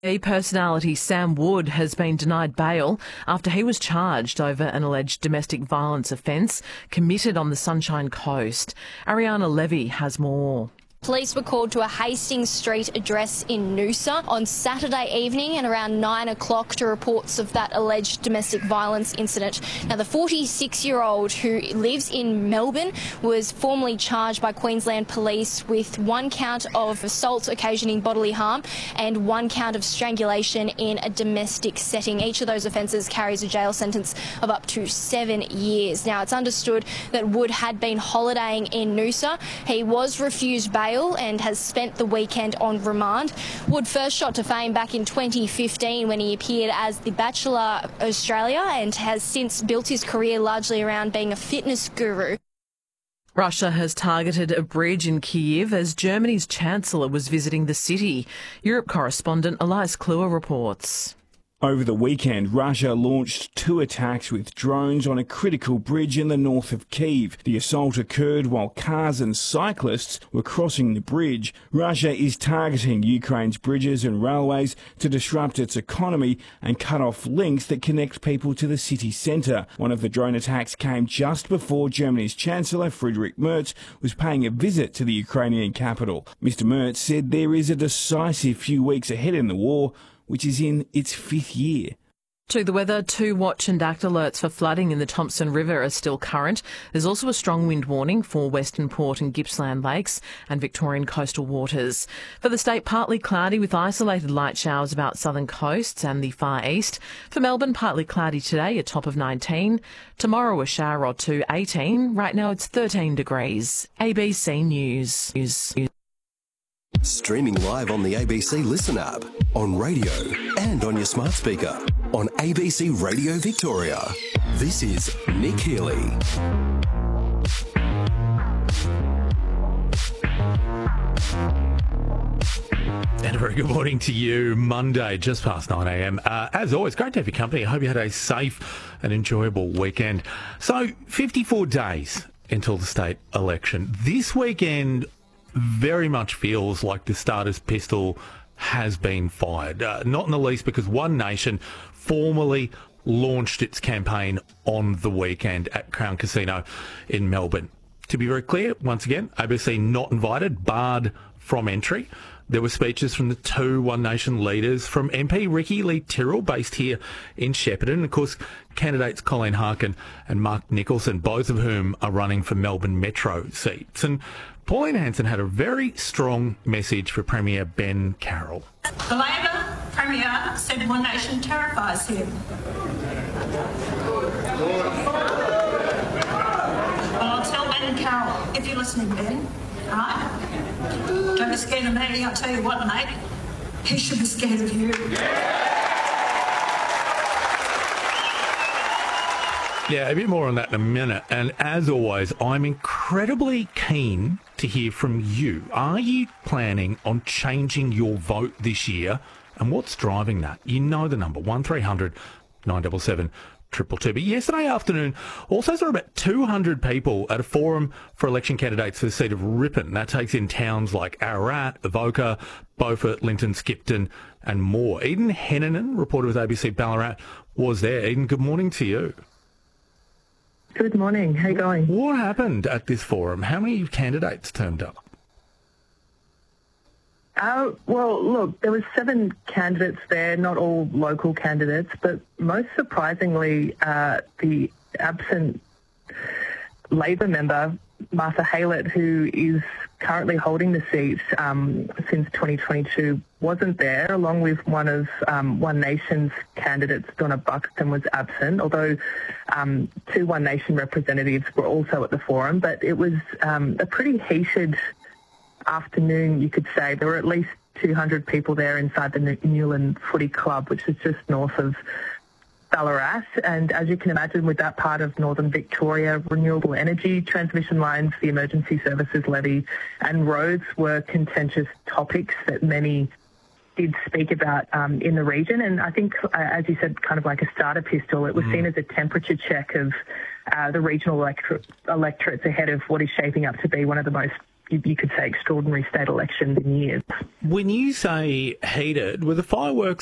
Personality Sam Wood has been denied bail after he was charged over an alleged domestic violence offence committed on the Sunshine Coast. Ariana Levy has more. Police were called to a Hastings Street address in Noosa on Saturday evening and around 9 o'clock to reports of that alleged domestic violence incident. Now, the 46-year-old who lives in Melbourne was formally charged by Queensland Police with 1 count of assault occasioning bodily harm and 1 count of strangulation in a domestic setting. Each of those offences carries a jail sentence of up to 7 years. Now, it's understood that Wood had been holidaying in Noosa. He was refused bail and has spent the weekend on remand. Wood first shot to fame back in 2015 when he appeared as The Bachelor Australia and has since built his career largely around being a fitness guru. Russia has targeted a bridge in Kyiv as Germany's Chancellor was visiting the city. Europe correspondent Elias Kluwer reports. Over the weekend, Russia launched 2 attacks with drones on a critical bridge in the north of Kyiv. The assault occurred while cars and cyclists were crossing the bridge. Russia is targeting Ukraine's bridges and railways to disrupt its economy and cut off links that connect people to the city centre. One of the drone attacks came just before Germany's Chancellor Friedrich Merz was paying a visit to the Ukrainian capital. Mr. Merz said there is a decisive few weeks ahead in the war, which is in its 5th year. To the weather, 2 watch and act alerts for flooding in the Thompson River are still current. There's also a strong wind warning for Western Port and Gippsland Lakes and Victorian coastal waters. For the state, partly cloudy with isolated light showers about southern coasts and the far east. For Melbourne, partly cloudy today, a top of 19. Tomorrow, a shower or 2, 18. Right now, it's 13 degrees. ABC News. Streaming live on the ABC Listen app, on radio and on your smart speaker, on ABC Radio Victoria. This is Nick Healy. And a very good morning to you. Monday, just past 9 a.m. As always, great to have your company. I hope you had a safe and enjoyable weekend. So, 54 days until the state election. This weekend very much feels like the starter's pistol has been fired. Not in the least because One Nation formally launched its campaign on the weekend at Crown Casino in Melbourne. To be very clear, once again, ABC not invited, barred from entry. There were speeches from the 2 One Nation leaders, from MP Ricky Lee-Tyrrell, based here in Shepparton, and of course candidates Colleen Harkin and Mark Nicholson, both of whom are running for Melbourne Metro seats. And Pauline Hanson had a very strong message for Premier Ben Carroll. The Labor Premier said One Nation terrifies him. Well, I'll tell Ben Carroll, if you're listening, Ben, right? Don't be scared of me. I'll tell you what, mate. He should be scared of you. Yeah, a bit more on that in a minute. And as always, I'm incredibly keen to hear from you. Are you planning on changing your vote this year? And what's driving that? You know the number, 1300 977 222. But yesterday afternoon, also saw about 200 people at a forum for election candidates for the seat of Ripon. That takes in towns like Ararat, Avoca, Beaufort, Linton, Skipton and more. Eden Hennanen, reporter with ABC Ballarat, was there. Eden, good morning to you. Good morning. How you going? What happened at this forum? How many candidates turned up? Well, look, there were 7 candidates there, not all local candidates, but most surprisingly, the absent Labor member, Martha Haylett, who is currently holding the seat since 2022, wasn't there, along with one of One Nation's candidates, Donna Buxton, was absent, although 2 One Nation representatives were also at the forum. But it was a pretty heated afternoon, you could say. There were at least 200 people there inside the Newland Footy Club, which is just north of Ballarat. And as you can imagine, with that part of northern Victoria, renewable energy, transmission lines, the emergency services levy and roads were contentious topics that many did speak about in the region. And I think, as you said, kind of like a starter pistol, it was seen as a temperature check of the regional electorates ahead of what is shaping up to be one of the most you could say, extraordinary state elections in years. When you say heated, were the fireworks